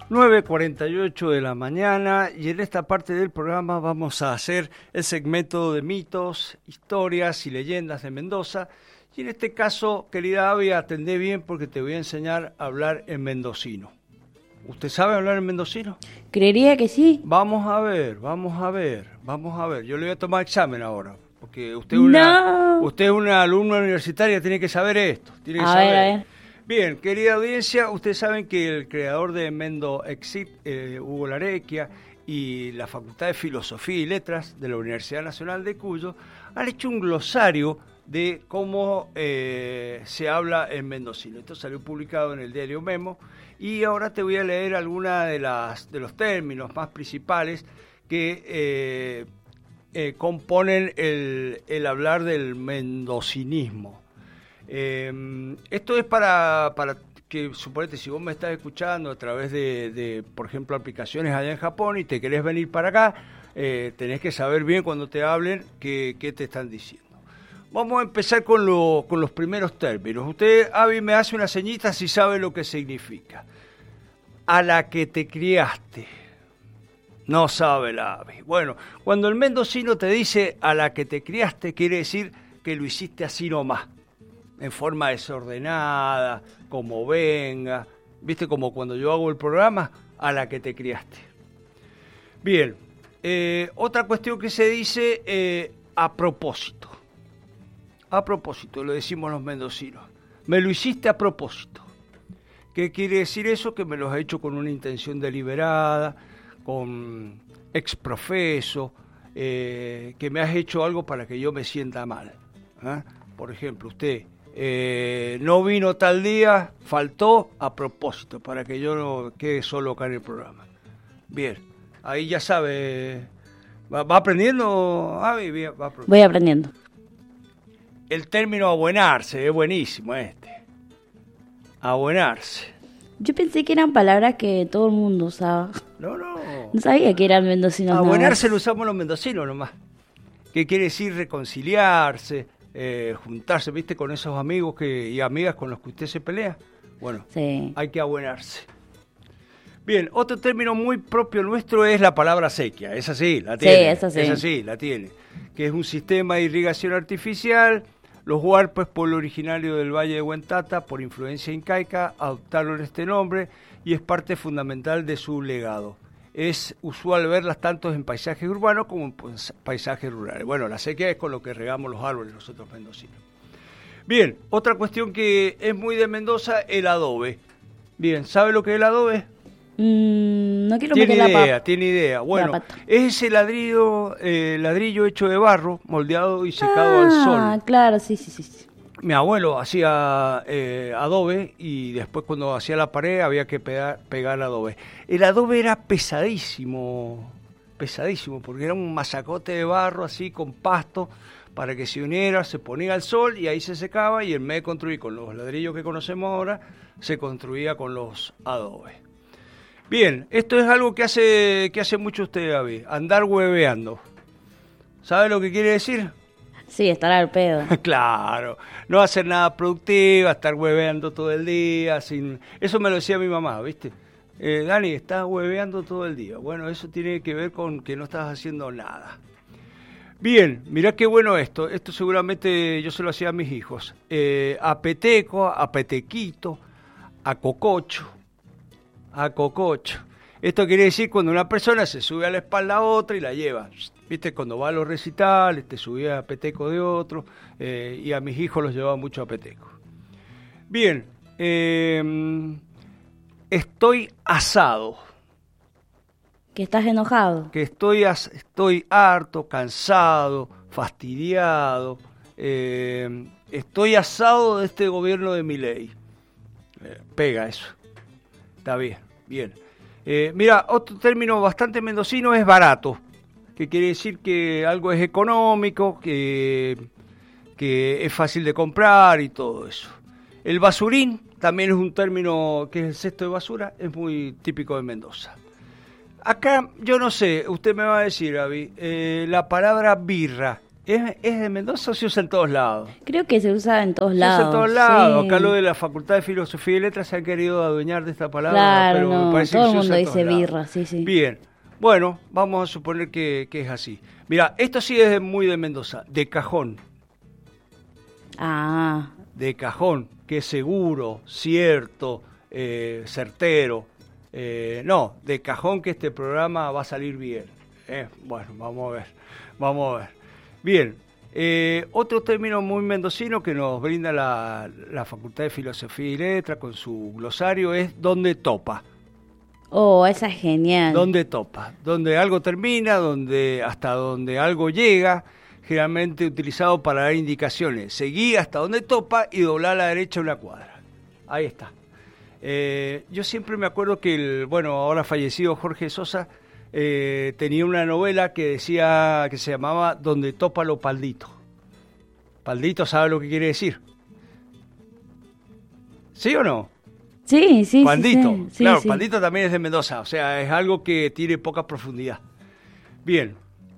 9:48 de la mañana y en esta parte del programa vamos a hacer el segmento de mitos, historias y leyendas de Mendoza. Y en este caso, querida Avi, atendé bien porque te voy a enseñar a hablar en mendocino. ¿Usted sabe hablar en mendocino? Creería que sí. Vamos a ver. Yo le voy a tomar examen ahora, porque usted es una alumna universitaria, tiene que saber esto. A ver. Bien, querida audiencia, ustedes saben que el creador de Mendo Exit, Hugo Larequia, y la Facultad de Filosofía y Letras de la Universidad Nacional de Cuyo han hecho un glosario de cómo se habla en mendocino. Esto salió publicado en el diario Memo y ahora te voy a leer algunas de los términos más principales que componen el hablar del mendocinismo. Esto es para que, suponete, si vos me estás escuchando a través de, por ejemplo, aplicaciones allá en Japón y te querés venir para acá, tenés que saber bien cuando te hablen qué te están diciendo. Vamos a empezar con los primeros términos. Usted, Avi, me hace una señita si sabe lo que significa. A la que te criaste. No sabe la Avi. Bueno, cuando el mendocino te dice a la que te criaste, quiere decir que lo hiciste así nomás, en forma desordenada, como venga, ¿viste? Como cuando yo hago el programa, a la que te criaste. Bien, otra cuestión que se dice, a propósito. A propósito, lo decimos los mendocinos. Me lo hiciste a propósito. ¿Qué quiere decir eso? Que me lo has hecho con una intención deliberada, con exprofeso, que me has hecho algo para que yo me sienta mal. Por ejemplo, usted no vino tal día, faltó a propósito, para que yo no quede solo acá en el programa. Bien, ahí ya sabe. ¿Va aprendiendo? Bien, Voy aprendiendo. El término abuenarse es buenísimo este. Abuenarse. Yo pensé que eran palabras que todo el mundo usaba. No. No sabía que eran mendocinos. Abuenarse lo usamos los mendocinos nomás. ¿Qué quiere decir reconciliarse? Juntarse, ¿viste? Con esos amigos y amigas con los que usted se pelea. Bueno, sí. Hay que abuenarse. Bien, otro término muy propio nuestro es la palabra sequía. Esa sí, la tiene. Sí, esa sí. Esa sí, la tiene. Que es un sistema de irrigación artificial. Los huarpes, pueblo originario del Valle de Huentata, por influencia incaica, adoptaron este nombre y es parte fundamental de su legado. Es usual verlas tanto en paisajes urbanos como en paisajes rurales. Bueno, la sequía es con lo que regamos los árboles nosotros mendocinos. Bien, otra cuestión que es muy de Mendoza, el adobe. Bien, ¿sabe lo que es el adobe? No quiero meter la pata. Tiene idea. Bueno, es ese ladrillo hecho de barro, moldeado y secado al sol. Ah, claro, sí. Mi abuelo hacía adobe y después cuando hacía la pared había que pegar adobe. El adobe era pesadísimo, porque era un masacote de barro así con pasto para que se uniera, se ponía al sol y ahí se secaba y en vez de construir con los ladrillos que conocemos ahora, se construía con los adobes. Bien, esto es algo que hace mucho usted, Gaby, andar hueveando. ¿Sabe lo que quiere decir? Sí, estar al pedo. Claro, no hacer nada productivo, estar hueveando todo el día. Eso me lo decía mi mamá, ¿viste? Dani, estás hueveando todo el día. Bueno, eso tiene que ver con que no estás haciendo nada. Bien, mirá qué bueno esto. Esto seguramente yo se lo hacía a mis hijos. A peteco, a petequito, a cococho. Esto quiere decir cuando una persona se sube a la espalda a otra y la lleva. ¿Viste? Cuando va a los recitales, te subía a peteco de otro, y a mis hijos los llevaba mucho a peteco. Bien, estoy asado. ¿Que estás enojado? Que estoy harto, cansado, fastidiado. Estoy asado de este gobierno de Milei. Pega eso. Está bien. Mira, otro término bastante mendocino es barato, que quiere decir que algo es económico, que es fácil de comprar y todo eso. El basurín también es un término que es el cesto de basura, es muy típico de Mendoza. Acá, yo no sé, usted me va a decir, Avi, la palabra birra ¿Es de Mendoza o se usa en todos lados? Creo que se usa en todos Se lados. usa en todos lados. Sí. Acá lo de la Facultad de Filosofía y Letras se han querido adueñar de esta palabra, Claro, pero no, me parece todo que el se usa mundo en todos dice lados. birra, sí. Bien, bueno, vamos a suponer que es así. Mira, esto sí es muy de Mendoza, de cajón. Ah, De cajón, que es seguro, cierto, certero. No, de cajón que este programa va a salir bien. Bueno, vamos a ver. Bien, otro término muy mendocino que nos brinda la Facultad de Filosofía y Letras con su glosario es donde topa. oh, esa es genial. Donde topa, donde algo termina, hasta donde algo llega, generalmente utilizado para dar indicaciones. Seguí hasta donde topa y doblar a la derecha una cuadra. Ahí está. Yo siempre me acuerdo que ahora fallecido Jorge Sosa tenía una novela que se llamaba Donde topa lo paldito. Paldito, ¿sabe lo que quiere decir? ¿Sí o no? Sí. Pandito, Sí, claro, sí. Pandito también es de Mendoza, o sea, es algo que tiene poca profundidad. Bien,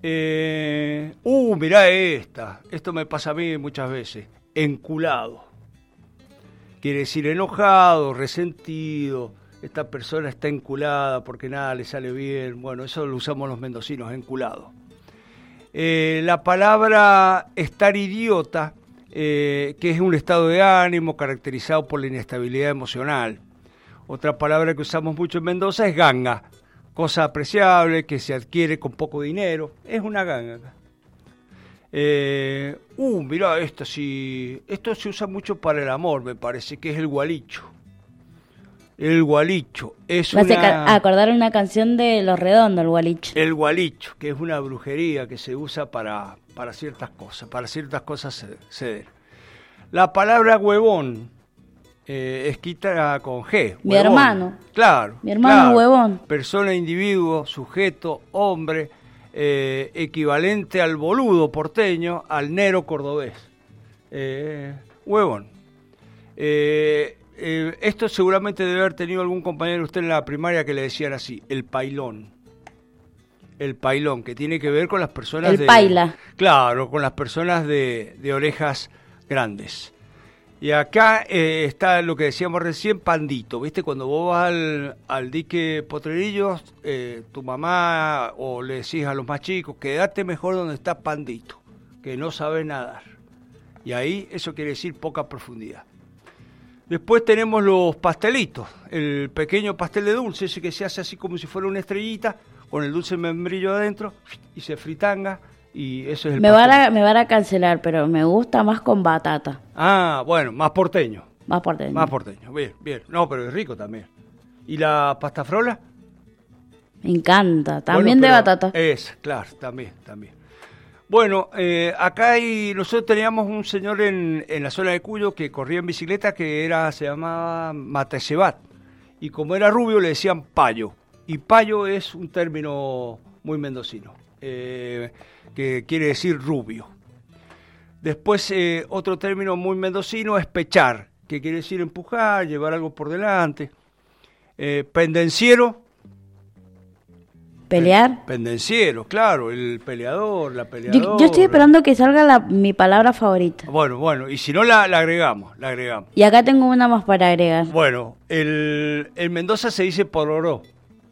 mirá esto me pasa a mí muchas veces, enculado. Quiere decir enojado, resentido, esta persona está enculada porque nada le sale bien, bueno, eso lo usamos los mendocinos, enculado. La palabra estar idiota, que es un estado de ánimo caracterizado por la inestabilidad emocional. Otra palabra que usamos mucho en Mendoza es ganga, cosa apreciable que se adquiere con poco dinero, es una ganga. Mirá, esto se usa mucho para el amor, me parece que es el gualicho. El gualicho es Me hace acordar una canción de Los Redondos, el Gualicho. El gualicho, que es una brujería que se usa para ciertas cosas se den. La palabra huevón escrita con G. Mi huevón. hermano. Claro. Mi hermano claro. huevón. Persona, individuo, sujeto, hombre, equivalente al boludo porteño, al nero cordobés. Huevón. Esto seguramente debe haber tenido algún compañero usted en la primaria que le decían así, el pailón. El pailón, que tiene que ver con las personas paila. Claro, con las personas de orejas grandes. Y acá está lo que decíamos recién, pandito. ¿Viste? Cuando vos vas al dique Potrerillos, tu mamá o le decís a los más chicos, quédate mejor donde está pandito, que no sabe nadar. Y ahí eso quiere decir poca profundidad. Después tenemos los pastelitos, el pequeño pastel de dulce, ese que se hace así como si fuera una estrellita, con el dulce membrillo adentro, y se fritanga, y eso es el pastel. Me van a cancelar, pero me gusta más con batata. Ah, bueno, más porteño. Más porteño. Más porteño, bien. No, pero es rico también. ¿Y la pasta frola? Me encanta, también Bueno, de batata. Claro, también. Bueno, acá nosotros teníamos un señor en la zona de Cuyo que corría en bicicleta se llamaba Matesebat. Y como era rubio le decían payo. Y payo es un término muy mendocino, que quiere decir rubio. Después otro término muy mendocino es pechar, que quiere decir empujar, llevar algo por delante. Pendenciero. ¿Pelear? Pendenciero, claro, el peleador, la peleadora. Yo estoy esperando que salga mi palabra favorita. Bueno, y si no la agregamos. Y acá tengo una más para agregar. Bueno, en Mendoza se dice pororó.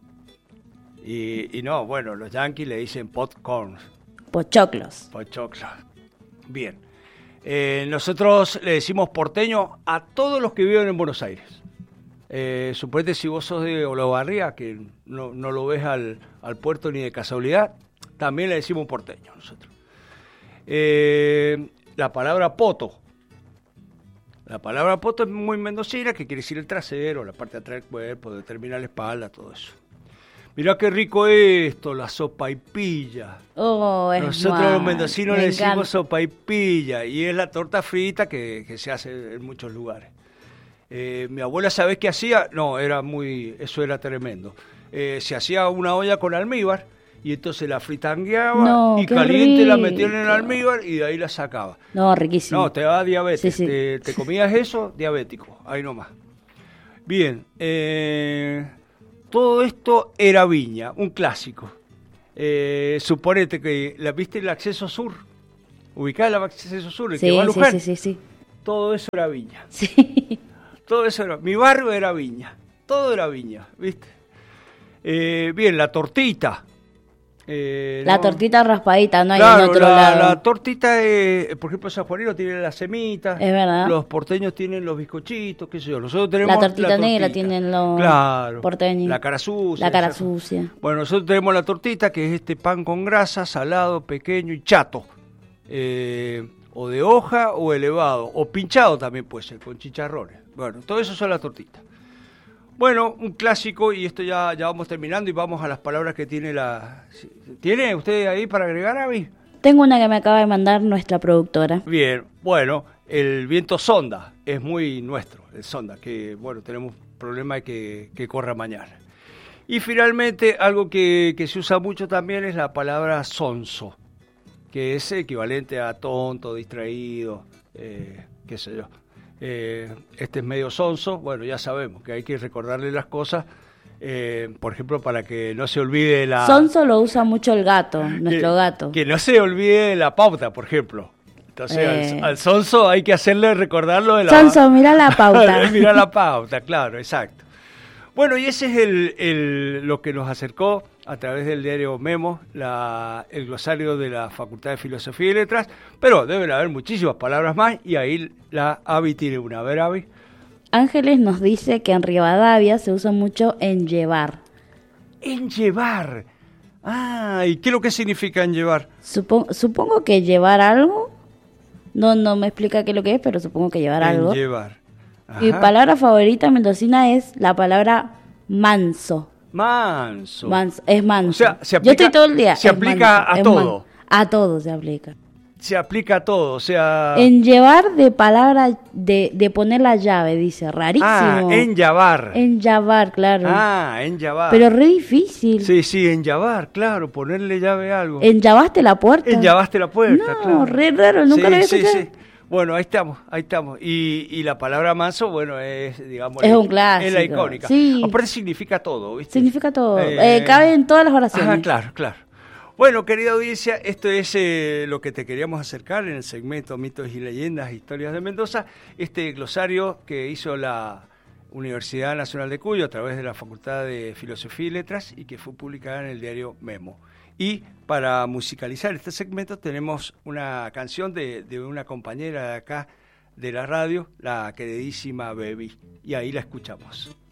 Y no, bueno, los yanquis le dicen popcorns. Pochoclos. Pochoclos. Bien. Nosotros le decimos porteño a todos los que viven en Buenos Aires. Suponete si vos sos de Olavarría, que no lo ves al puerto ni de casualidad, también le decimos porteño nosotros. La palabra poto. La palabra poto es muy mendocina, que quiere decir el trasero, la parte de atrás del cuerpo, donde termina la espalda, todo eso. Mirá qué rico esto, la sopaipilla. Oh, es Nosotros los mendocinos le encanta. decimos sopaipilla, y es la torta frita que se hace en muchos lugares. Mi abuela, ¿sabés qué hacía? No, eso era tremendo. Se hacía una olla con almíbar y entonces la fritangueaba y qué caliente la rico. metían en el almíbar y de ahí la sacaba. No, riquísimo. No, te da diabetes. Sí. Te comías eso, diabético, ahí nomás. Bien, todo esto era viña, un clásico. Suponete que, ¿viste el acceso sur? ubicada en la acceso sur, el Sí, que va a Luján. sí. Todo eso era viña. Sí. Todo eso era. Mi barrio era viña. Todo era viña, ¿viste? Bien, la tortita. La no, tortita raspadita, no hay claro, en otro lado. la tortita, por ejemplo, San Juanino tiene las semitas. Es verdad. Los porteños tienen los bizcochitos, qué sé yo. Nosotros tenemos La tortita negra tienen los claro, porteños. La cara sucia. La cara esa- sucia. Bueno, nosotros tenemos la tortita, que es este pan con grasa, salado, pequeño y chato. O de hoja o elevado. O pinchado también puede ser, con chicharrones. Bueno, todo eso son las tortitas. Bueno, un clásico, y esto ya vamos terminando y vamos a las palabras que tiene la... ¿Tiene usted ahí para agregar, Abby? Tengo una que me acaba de mandar nuestra productora. Bien, bueno, el viento sonda es muy nuestro, el sonda, que bueno, tenemos problema de que corra mañana. Y finalmente, algo que se usa mucho también es la palabra sonso, que es equivalente a tonto, distraído, qué sé yo. Este es medio sonso, bueno, ya sabemos que hay que recordarle las cosas, por ejemplo, para que no se olvide la... Sonso lo usa mucho el gato, nuestro gato. Que no se olvide la pauta, por ejemplo. Entonces, al sonso hay que hacerle recordarlo de la... Sonso, mira la pauta. Mira la pauta, claro, exacto. Bueno, y ese es lo que nos acercó a través del diario Memo, el glosario de la Facultad de Filosofía y Letras, pero deben haber muchísimas palabras más, y ahí la Abby tiene una. A ver, Abby. Ángeles nos dice que en Rivadavia se usa mucho en llevar. En llevar. Ah, ¿y qué es lo que significa en llevar? Supongo que llevar algo. No me explica qué es lo que es, pero supongo que llevar algo. En llevar. Ajá. Mi palabra favorita mendocina es la palabra manso. Manso. Es manso. O sea, se aplica, yo estoy todo el día. Se aplica manso, a todo. A todo se aplica. Se aplica a todo, o sea... En llevar de palabra, de poner la llave, dice, rarísimo. Ah, en llevar. En llevar, claro. Ah, en llevar. Pero re difícil. Sí, en llevar, claro, ponerle llave a algo. ¿En llavaste la puerta? En llavaste la puerta, no, claro. Re raro, nunca lo había escuchado. Sí. Bueno, ahí estamos. Y la palabra manso, bueno, es, digamos... Es un clásico. Es la icónica. Sí. Aparte significa todo, ¿viste? Significa todo. Cabe en todas las oraciones. Ajá, claro. Bueno, querida audiencia, esto es lo que te queríamos acercar en el segmento Mitos y Leyendas, Historias de Mendoza, este glosario que hizo la Universidad Nacional de Cuyo a través de la Facultad de Filosofía y Letras y que fue publicada en el diario Memo. Y para musicalizar este segmento tenemos una canción de una compañera de acá de la radio, la queridísima Baby, y ahí la escuchamos.